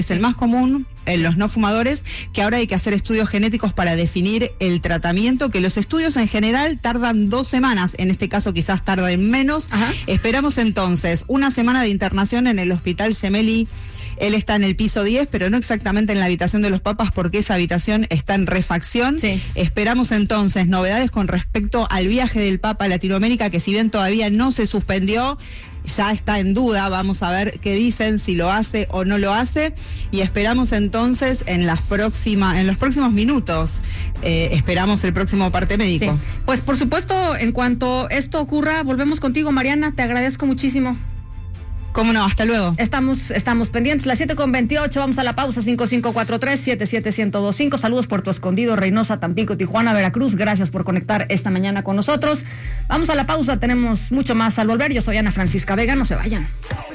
el más común en los no fumadores, que ahora hay que hacer estudios genéticos para definir el tratamiento, que los estudios en general tardan 2 semanas, en este caso quizás tarden menos. Ajá. Esperamos entonces 1 semana de internación en el Hospital Gemelli. Él está en el piso 10, pero no exactamente en la habitación de los papas, porque esa habitación está en refacción. Sí. Esperamos entonces novedades con respecto al viaje del Papa a Latinoamérica, que si bien todavía no se suspendió, ya está en duda. Vamos a ver qué dicen, si lo hace o no lo hace, y esperamos entonces en los próximos minutos, esperamos el próximo parte médico. Sí. Pues por supuesto, en cuanto esto ocurra, volvemos contigo, Mariana, te agradezco muchísimo. ¿Cómo no? Hasta luego. Estamos pendientes. Las 7:28, vamos a la pausa. 5543-77125. Saludos Puerto Escondido, Reynosa, Tampico, Tijuana, Veracruz. Gracias por conectar esta mañana con nosotros. Vamos a la pausa, tenemos mucho más al volver. Yo soy Ana Francisca Vega, no se vayan.